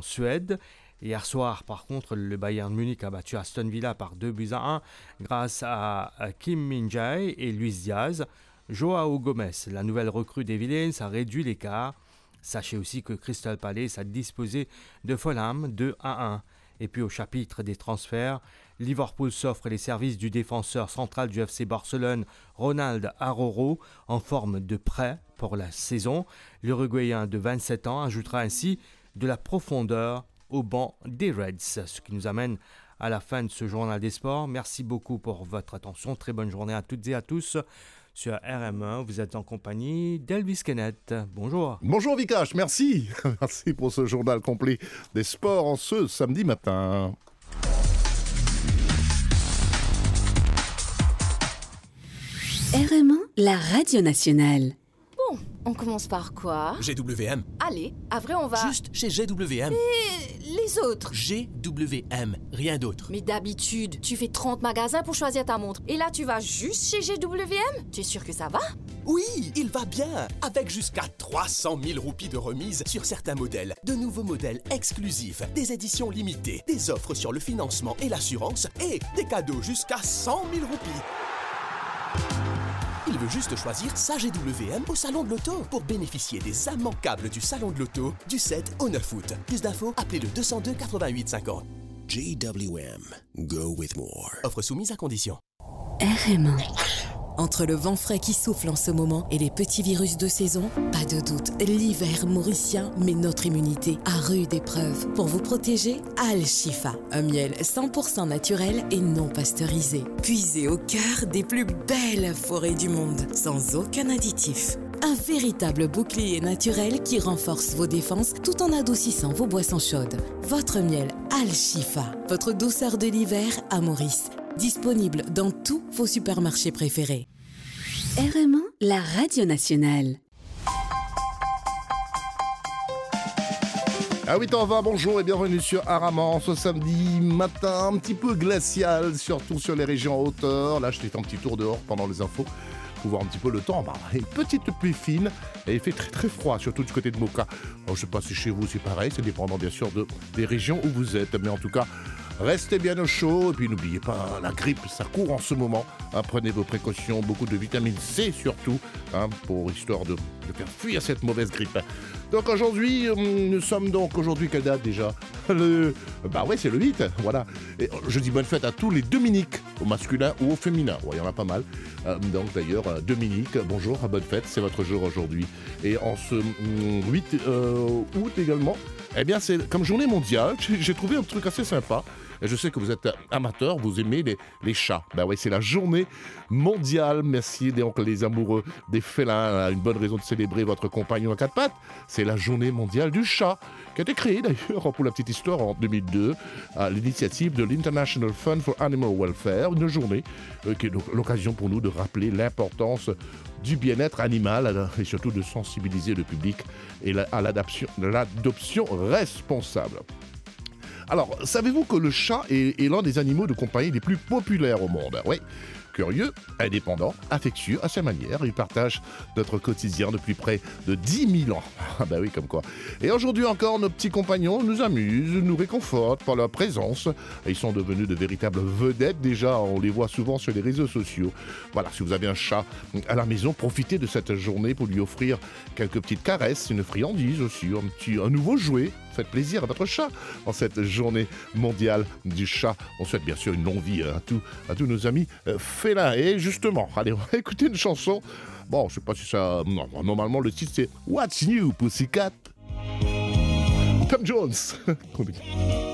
Suède. Hier soir, par contre, le Bayern Munich a battu Aston Villa par 2-1 grâce à Kim Min-jae et Luis Diaz. Joao Gomez, la nouvelle recrue des Villains, a réduit l'écart. Sachez aussi que Crystal Palace a disposé de Fulham 2-1. Et puis au chapitre des transferts, Liverpool s'offre les services du défenseur central du FC Barcelone, Ronald Araujo, en forme de prêt pour la saison. L'Uruguayen de 27 ans ajoutera ainsi de la profondeur au banc des Reds, ce qui nous amène à la fin de ce journal des sports. Merci beaucoup pour votre attention. Très bonne journée à toutes et à tous. Sur RM1, vous êtes en compagnie d'Elvis Kenneth. Bonjour. Bonjour Vikash, merci. Merci pour ce journal complet des sports en ce samedi matin. RM1, la radio nationale. Bon, on commence par quoi? GWM. Allez, à vrai, on va... Juste chez GWM. Et les autres? GWM, rien d'autre. Mais d'habitude, tu fais 30 magasins pour choisir ta montre. Et là, tu vas juste chez GWM? Tu es sûr que ça va? Oui, il va bien. Avec jusqu'à 300 000 roupies de remise sur certains modèles. De nouveaux modèles exclusifs, des éditions limitées, des offres sur le financement et l'assurance et des cadeaux jusqu'à 100 000 roupies. Il veut juste choisir sa GWM au Salon de l'Auto pour bénéficier des immanquables du Salon de l'Auto du 7 au 9 août. Plus d'infos, appelez le 202 88 50. GWM. Go with more. Offre soumise à condition. RM1. Entre le vent frais qui souffle en ce moment et les petits virus de saison, pas de doute, l'hiver mauricien met notre immunité à rude épreuve. Pour vous protéger, Al-Shifa, un miel 100% naturel et non pasteurisé, puisé au cœur des plus belles forêts du monde, sans aucun additif. Un véritable bouclier naturel qui renforce vos défenses tout en adoucissant vos boissons chaudes. Votre miel Al-Shifa, votre douceur de l'hiver à Maurice. Disponible dans tous vos supermarchés préférés. RM1, la radio nationale. À 8h20, bonjour et bienvenue sur Araman ce samedi matin, un petit peu glacial, surtout sur les régions en hauteur. Là, je t'ai fait un petit tour dehors pendant les infos pour voir un petit peu le temps. Une petite pluie fine et il fait très très froid, surtout du côté de Moka. Alors, je ne sais pas si chez vous c'est pareil, c'est dépendant bien sûr des régions où vous êtes, mais en tout cas, restez bien au chaud et puis n'oubliez pas, la grippe, ça court en ce moment. Prenez vos précautions, beaucoup de vitamine C surtout, pour histoire de faire fuir cette mauvaise grippe. Donc aujourd'hui, nous sommes donc aujourd'hui, quelle date déjà? C'est le 8, voilà. Et je dis bonne fête à tous les Dominiques, au masculin ou au féminin. Il y en a pas mal. Donc d'ailleurs, Dominique, bonjour, bonne fête, c'est votre jour aujourd'hui. Et en ce 8 août également, eh bien c'est comme journée mondiale, j'ai trouvé un truc assez sympa. Et je sais que vous êtes amateur, vous aimez les chats. C'est la journée mondiale. Merci donc les amoureux des félins. Une bonne raison de célébrer votre compagnon à quatre pattes. C'est la journée mondiale du chat, qui a été créée d'ailleurs, pour la petite histoire, en 2002, à l'initiative de l'International Fund for Animal Welfare. Une journée qui est l'occasion pour nous de rappeler l'importance du bien-être animal et surtout de sensibiliser le public à l'adoption responsable. Alors, savez-vous que le chat est l'un des animaux de compagnie les plus populaires au monde? Oui. Curieux, indépendant, affectueux à sa manière, il partage notre quotidien depuis près de 10 000 ans. Oui, comme quoi. Et aujourd'hui encore, nos petits compagnons nous amusent, nous réconfortent par leur présence. Ils sont devenus de véritables vedettes déjà, on les voit souvent sur les réseaux sociaux. Voilà, si vous avez un chat à la maison, profitez de cette journée pour lui offrir quelques petites caresses, une friandise aussi, un nouveau jouet. Faites plaisir à votre chat en cette journée mondiale du chat. On souhaite bien sûr une longue vie à tous nos amis félins. Et justement, allez, on va écouter une chanson. Bon, je sais pas si ça... Non, normalement, le titre, c'est « What's New, Pussycat ?» Tom Jones.